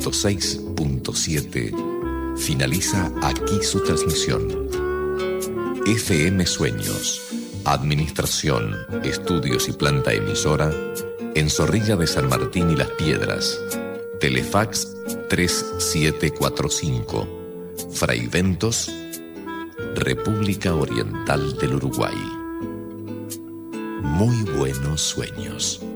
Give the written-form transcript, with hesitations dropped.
106.7 finaliza aquí su transmisión. FM Sueños, Administración, Estudios y Planta Emisora, en Zorrilla de San Martín y Las Piedras. Telefax 3745, Fraiventos, República Oriental del Uruguay. Muy buenos sueños.